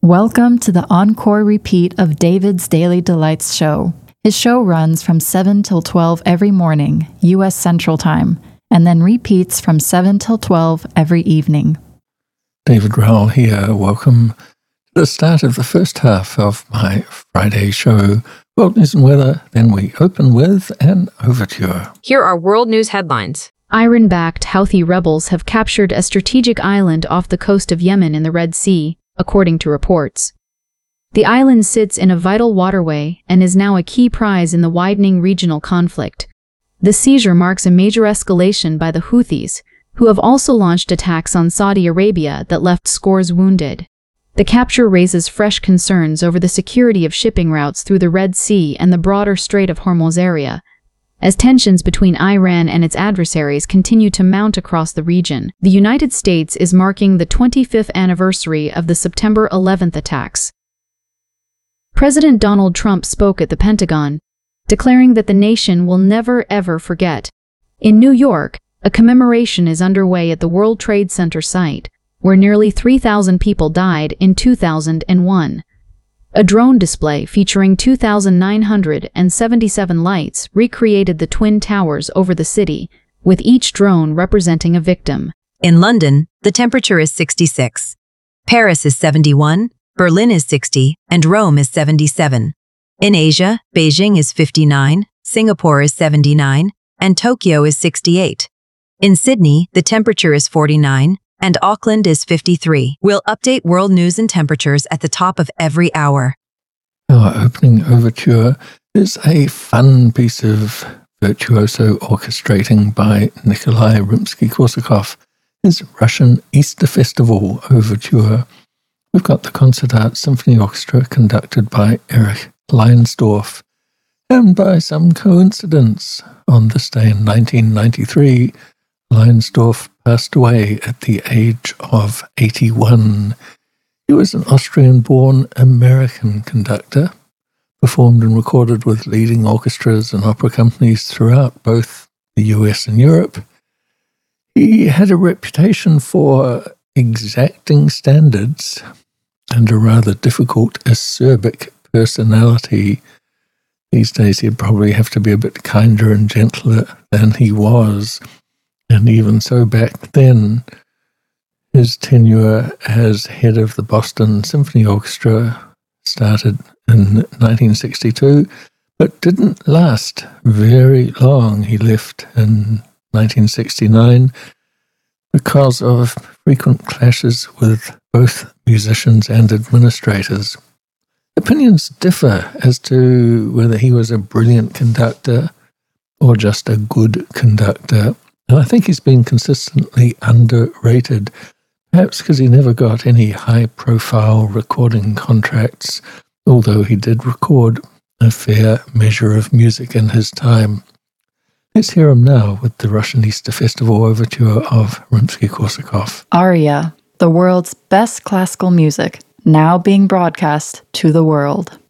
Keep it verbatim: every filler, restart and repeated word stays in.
Welcome to the encore repeat of David's Daily Delights show. His show runs from seven till twelve every morning, U S Central Time, and then repeats from seven till twelve every evening. David Rowell here. Welcome to the start of the first half of my Friday show, World News and Weather. Then we open with an overture. Here are world news headlines. Iran-backed Houthi rebels have captured a strategic island off the coast of Yemen in the Red Sea, according to reports. The island sits in a vital waterway and is now a key prize in the widening regional conflict. The seizure marks a major escalation by the Houthis, who have also launched attacks on Saudi Arabia that left scores wounded. The capture raises fresh concerns over the security of shipping routes through the Red Sea and the broader Strait of Hormuz area, as tensions between Iran and its adversaries continue to mount across the region. The United States is marking the twenty-fifth anniversary of the September eleventh attacks. President Donald Trump spoke at the Pentagon, declaring that the nation will never ever forget. In New York, a commemoration is underway at the World Trade Center site, where nearly three thousand people died in two thousand one. A drone display featuring two thousand nine hundred seventy-seven lights recreated the Twin Towers over the city, with each drone representing a victim. In London, the temperature is sixty-six. Paris is seventy-one, Berlin is sixty, and Rome is seventy-seven. In Asia, Beijing is fifty-nine, Singapore is seventy-nine, and Tokyo is sixty-eight. In Sydney, the temperature is forty-nine, and Auckland is fifty-three. We'll update world news and temperatures at the top of every hour. Our opening overture is a fun piece of virtuoso orchestrating by Nikolai Rimsky-Korsakov, his Russian Easter Festival overture. We've got the Concert Art Symphony Orchestra conducted by Erich Leinsdorf, and by some coincidence, on this day in nineteen ninety-three, Leinsdorf passed away at the age of eighty-one. He was an Austrian-born American conductor, performed and recorded with leading orchestras and opera companies throughout both the U S and Europe. He had a reputation for exacting standards and a rather difficult, acerbic personality. These days he'd probably have to be a bit kinder and gentler than he was. And even so, back then, his tenure as head of the Boston Symphony Orchestra started in nineteen sixty-two, but didn't last very long. He left in nineteen sixty-nine because of frequent clashes with both musicians and administrators. Opinions differ as to whether he was a brilliant conductor or just a good conductor. And I think he's been consistently underrated, perhaps because he never got any high-profile recording contracts, although he did record a fair measure of music in his time. Let's hear him now with the Russian Easter Festival overture of Rimsky-Korsakov. Aria, the world's best classical music, now being broadcast to the world.